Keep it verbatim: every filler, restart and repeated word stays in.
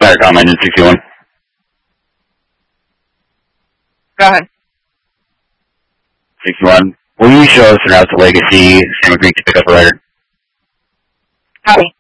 Fire comment in sixty-one. Go ahead. sixty-one. Will you show us an out to Legacy, Sam Creek to pick up a rider? Copy.